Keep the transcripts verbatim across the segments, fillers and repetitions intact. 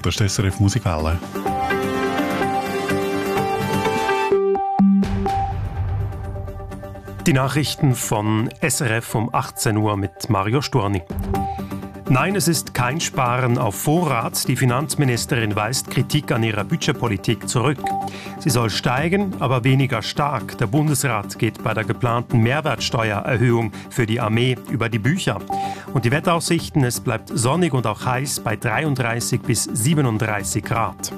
Das ist S R F Musikwelle. Die Nachrichten von S R F um achtzehn Uhr mit Mario Sturni. Nein, es ist kein Sparen auf Vorrat. Die Finanzministerin weist Kritik an ihrer Budgetpolitik zurück. Sie soll steigen, aber weniger stark. Der Bundesrat geht bei der geplanten Mehrwertsteuererhöhung für die Armee über die Bücher. Und die Wetteraussichten, es bleibt sonnig und auch heiß bei dreiunddreißig bis siebenunddreißig Grad.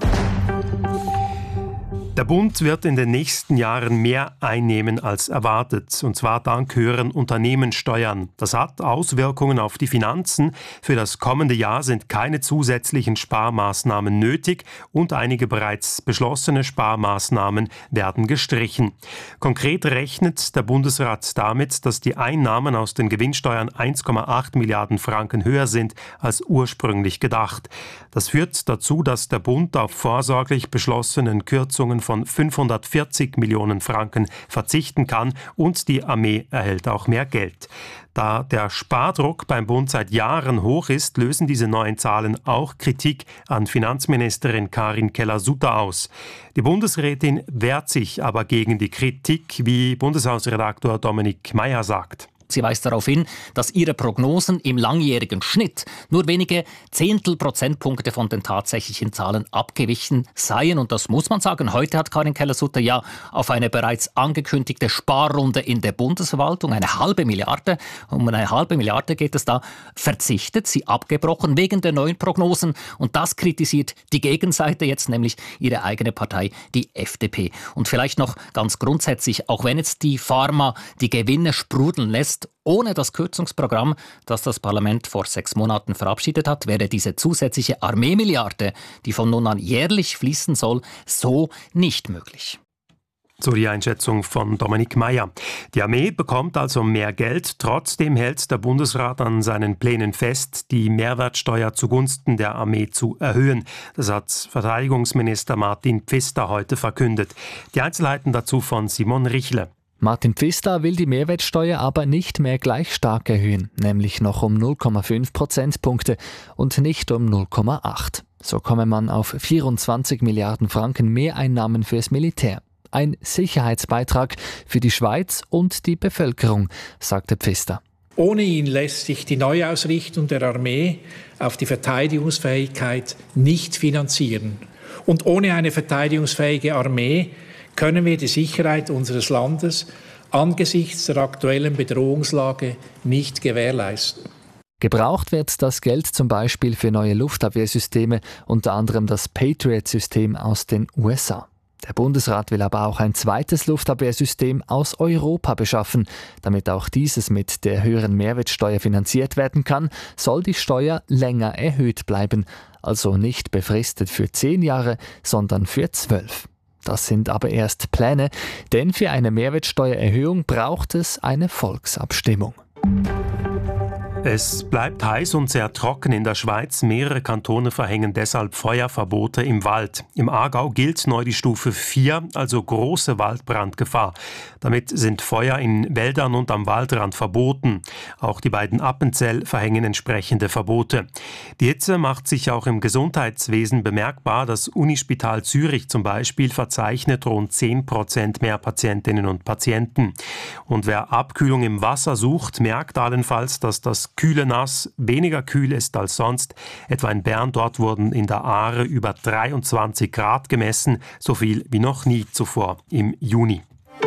Der Bund wird in den nächsten Jahren mehr einnehmen als erwartet, und zwar dank höheren Unternehmenssteuern. Das hat Auswirkungen auf die Finanzen. Für das kommende Jahr sind keine zusätzlichen Sparmaßnahmen nötig und einige bereits beschlossene Sparmaßnahmen werden gestrichen. Konkret rechnet der Bundesrat damit, dass die Einnahmen aus den Gewinnsteuern eins Komma acht Milliarden Franken höher sind als ursprünglich gedacht. Das führt dazu, dass der Bund auf vorsorglich beschlossenen Kürzungen von fünfhundertvierzig Millionen Franken verzichten kann und die Armee erhält auch mehr Geld. Da der Spardruck beim Bund seit Jahren hoch ist, lösen diese neuen Zahlen auch Kritik an Finanzministerin Karin Keller-Sutter aus. Die Bundesrätin wehrt sich aber gegen die Kritik, wie Bundeshausredaktor Dominik Meyer sagt. Sie weist darauf hin, dass ihre Prognosen im langjährigen Schnitt nur wenige Zehntel Prozentpunkte von den tatsächlichen Zahlen abgewichen seien. Und das muss man sagen. Heute hat Karin Keller-Sutter ja auf eine bereits angekündigte Sparrunde in der Bundesverwaltung, eine halbe Milliarde, um eine halbe Milliarde geht es da, verzichtet, sie abgebrochen wegen der neuen Prognosen. Und das kritisiert die Gegenseite jetzt, nämlich ihre eigene Partei, die F D P. Und vielleicht noch ganz grundsätzlich, auch wenn jetzt die Pharma die Gewinne sprudeln lässt, ohne das Kürzungsprogramm, das das Parlament vor sechs Monaten verabschiedet hat, wäre diese zusätzliche Armeemilliarde, die von nun an jährlich fließen soll, so nicht möglich. So die Einschätzung von Dominik Meyer. Die Armee bekommt also mehr Geld. Trotzdem hält der Bundesrat an seinen Plänen fest, die Mehrwertsteuer zugunsten der Armee zu erhöhen. Das hat Verteidigungsminister Martin Pfister heute verkündet. Die Einzelheiten dazu von Simon Richle. Martin Pfister will die Mehrwertsteuer aber nicht mehr gleich stark erhöhen, nämlich noch um null Komma fünf Prozentpunkte und nicht um null Komma acht. So komme man auf vierundzwanzig Milliarden Franken Mehreinnahmen fürs Militär. Ein Sicherheitsbeitrag für die Schweiz und die Bevölkerung, sagte Pfister. Ohne ihn lässt sich die Neuausrichtung der Armee auf die Verteidigungsfähigkeit nicht finanzieren. Und ohne eine verteidigungsfähige Armee können wir die Sicherheit unseres Landes angesichts der aktuellen Bedrohungslage nicht gewährleisten. Gebraucht wird das Geld zum Beispiel für neue Luftabwehrsysteme, unter anderem das Patriot-System aus den U S A. Der Bundesrat will aber auch ein zweites Luftabwehrsystem aus Europa beschaffen. Damit auch dieses mit der höheren Mehrwertsteuer finanziert werden kann, soll die Steuer länger erhöht bleiben. Also nicht befristet für zehn Jahre, sondern für zwölf. Das sind aber erst Pläne, denn für eine Mehrwertsteuererhöhung braucht es eine Volksabstimmung. Es bleibt heiß und sehr trocken in der Schweiz. Mehrere Kantone verhängen deshalb Feuerverbote im Wald. Im Aargau gilt neu die Stufe vier, also große Waldbrandgefahr. Damit sind Feuer in Wäldern und am Waldrand verboten. Auch die beiden Appenzell verhängen entsprechende Verbote. Die Hitze macht sich auch im Gesundheitswesen bemerkbar. Das Unispital Zürich zum Beispiel verzeichnet rund zehn Prozent mehr Patientinnen und Patienten. Und wer Abkühlung im Wasser sucht, merkt allenfalls, dass das kühle Nass weniger kühl ist als sonst. Etwa in Bern, dort wurden in der Aare über dreiundzwanzig Grad gemessen, so viel wie noch nie zuvor im Juni.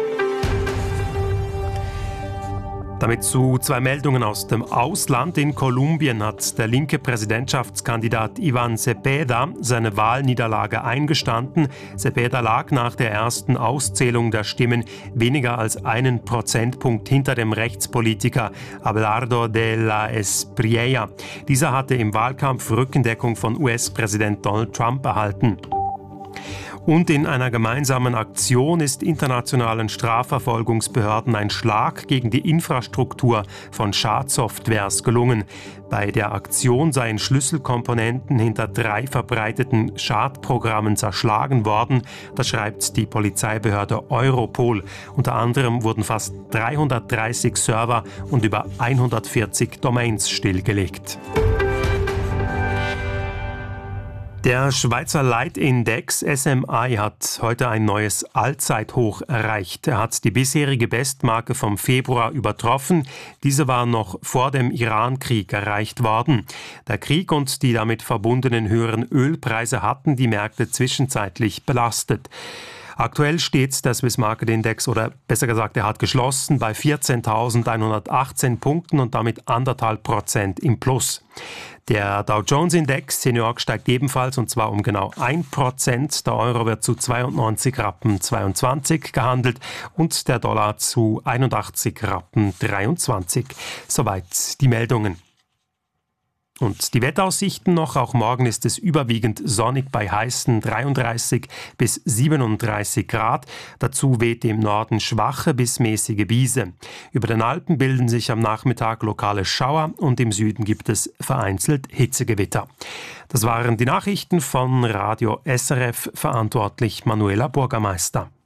Damit zu zwei Meldungen aus dem Ausland. In Kolumbien hat der linke Präsidentschaftskandidat Iván Cepeda seine Wahlniederlage eingestanden. Cepeda lag nach der ersten Auszählung der Stimmen weniger als einen Prozentpunkt hinter dem Rechtspolitiker Abelardo de la Espriella. Dieser hatte im Wahlkampf Rückendeckung von U S-Präsident Donald Trump erhalten. Und in einer gemeinsamen Aktion ist internationalen Strafverfolgungsbehörden ein Schlag gegen die Infrastruktur von Schadsoftwares gelungen. Bei der Aktion seien Schlüsselkomponenten hinter drei verbreiteten Schadprogrammen zerschlagen worden. Das schreibt die Polizeibehörde Europol. Unter anderem wurden fast dreihundertdreißig Server und über hundertvierzig Domains stillgelegt. Der Schweizer Leitindex S M I hat heute ein neues Allzeithoch erreicht. Er hat die bisherige Bestmarke vom Februar übertroffen. Diese war noch vor dem Iran-Krieg erreicht worden. Der Krieg und die damit verbundenen höheren Ölpreise hatten die Märkte zwischenzeitlich belastet. Aktuell steht der Swiss Market Index, oder besser gesagt, er hat geschlossen bei vierzehntausendeinhundertachtzehn Punkten und damit anderthalb Prozent im Plus. Der Dow Jones Index in New York steigt ebenfalls, und zwar um genau ein Prozent. Der Euro wird zu zweiundneunzig Rappen zweiundzwanzig gehandelt und der Dollar zu einundachtzig Rappen dreiundzwanzig. Soweit die Meldungen. Und die Wetteraussichten noch. Auch morgen ist es überwiegend sonnig bei heißen dreiunddreißig bis siebenunddreißig Grad. Dazu weht im Norden schwache bis mäßige Brise. Über den Alpen bilden sich am Nachmittag lokale Schauer und im Süden gibt es vereinzelt Hitzegewitter. Das waren die Nachrichten von Radio S R F, verantwortlich Manuela Bürgermeister.